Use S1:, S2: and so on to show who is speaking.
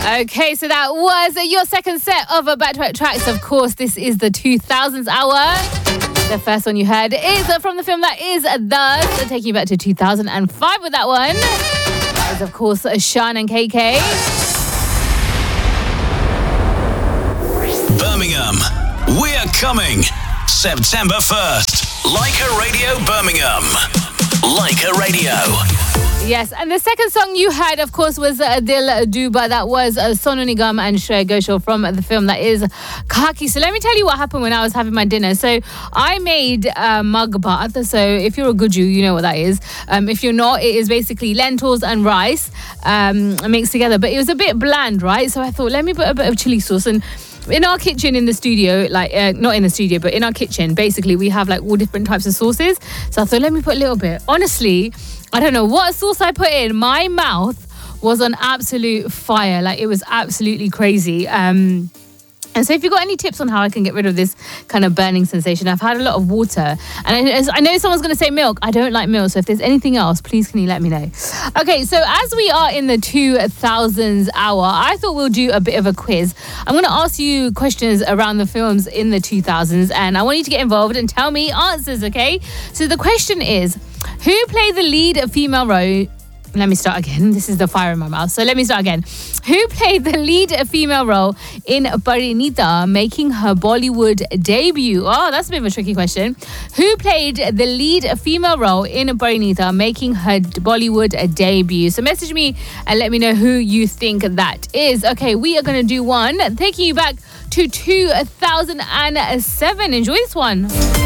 S1: Okay, so that was your second set of back-to-back tracks. Of course, this is the 2000s hour. The first one you heard is from the film that is Thus, taking you back to 2005 with that one. That was, of course, Sean and KK.
S2: Birmingham, we're coming. September 1st. Leica Radio Birmingham. Leica Radio.
S1: Yes, and the second song you heard, of course, was Dil Duba. That was Sonu Nigam and Shreya Ghoshal from the film that is Khaki. So let me tell you what happened when I was having my dinner. So I made mug bhat. So if you're a Guju, you know what that is. If you're not, it is basically lentils and rice mixed together. But it was a bit bland, right? So I thought, let me put a bit of chili sauce. And in our kitchen in the studio, not in the studio, but in our kitchen, basically we have like all different types of sauces. So I thought, let me put a little bit. Honestly, I don't know what sauce I put in. My mouth was on absolute fire. Like, it was absolutely crazy. And so if you've got any tips on how I can get rid of this kind of burning sensation, I've had a lot of water. And I know someone's going to say milk. I don't like milk. So if there's anything else, please can you let me know? Okay, so as we are in the 2000s hour, I thought we'll do a bit of a quiz. I'm going to ask you questions around the films in the 2000s. And I want you to get involved and tell me answers, okay? So the question is, who played the lead female role? Let me start again. This is the fire in my mouth. So let me start again. Who played the lead female role in Parinita, making her Bollywood debut? Oh, that's a bit of a tricky question. Who played the lead female role in Parinita, making her Bollywood debut? So message me and let me know who you think that is. Okay, we are going to do one, taking you back to 2007. Enjoy this one.